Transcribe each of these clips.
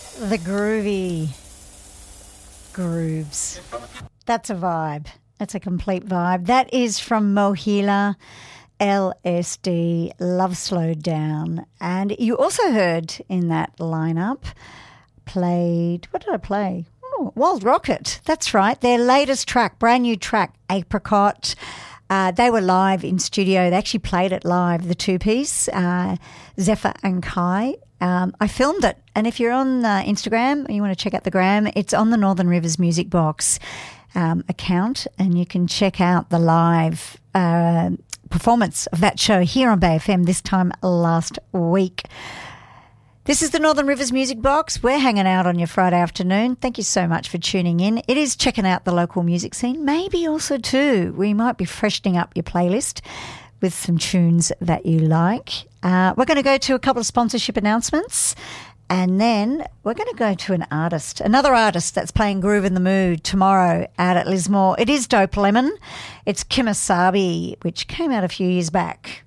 The groovy grooves. That's a vibe. That's a complete vibe. That is from Mohila, LSD, Love Slowed Down. And you also heard in that lineup what did I play? Oh, Wild Rocket. That's right. Their latest track, brand new track, Apricot. They were live in studio. They actually played it live, the two-piece, Zephyr and Kai. I filmed it, and if you're on Instagram and you want to check out the gram, it's on the Northern Rivers Music Box account, and you can check out the live performance of that show here on Bay FM this time last week. This is the Northern Rivers Music Box. We're hanging out on your Friday afternoon. Thank you so much for tuning in. It is checking out the local music scene. Maybe also too, we might be freshening up your playlist with some tunes that you like. We're going to go to a couple of sponsorship announcements, and then we're going to go to another artist that's playing Groove in the Mood tomorrow out at Lismore. It is Dope Lemon. It's Kimasabi, which came out a few years back.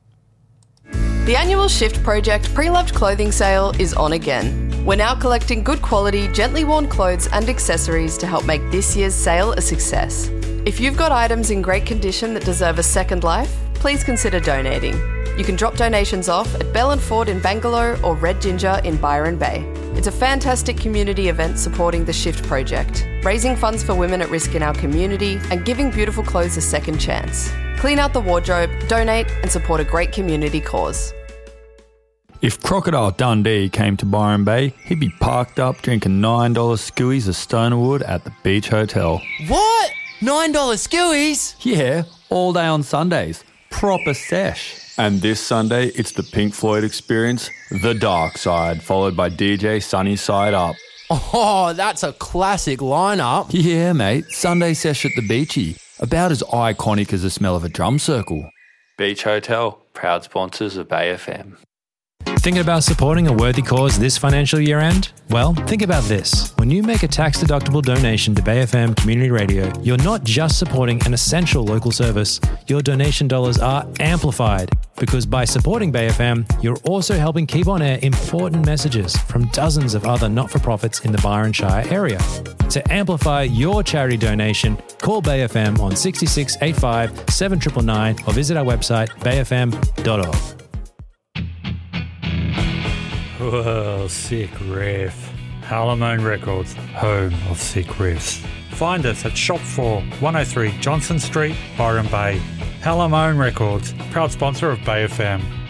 The annual Shift Project pre-loved clothing sale is on again. We're now collecting good quality, gently worn clothes and accessories to help make this year's sale a success. If you've got items in great condition that deserve a second life, please consider donating. You can drop donations off at Bell and Ford in Bangalore or Red Ginger in Byron Bay. It's a fantastic community event supporting the Shift Project, raising funds for women at risk in our community and giving beautiful clothes a second chance. Clean out the wardrobe, donate and support a great community cause. If Crocodile Dundee came to Byron Bay, he'd be parked up drinking $9 skewies of Stonerwood at the Beach Hotel. What? $9 skewies? Yeah, all day on Sundays. Proper sesh. And this Sunday, it's the Pink Floyd Experience, The Dark Side, followed by DJ Sunny Side Up. Oh, that's a classic lineup. Yeah, mate. Sunday sesh at the Beachy. About as iconic as the smell of a drum circle. Beach Hotel, proud sponsors of Bay FM. Thinking about supporting a worthy cause this financial year end? Well, think about this. When you make a tax-deductible donation to Bay FM Community Radio, you're not just supporting an essential local service. Your donation dollars are amplified because by supporting Bay FM, you're also helping keep on air important messages from dozens of other not-for-profits in the Byron Shire area. To amplify your charity donation, call Bay FM on 6685 7999 or visit our website bayfm.org. Whoa, sick riff. Halamone Records, home of sick riffs. Find us at Shop 4, 103 Johnson Street, Byron Bay. Halamone Records, proud sponsor of Bay FM.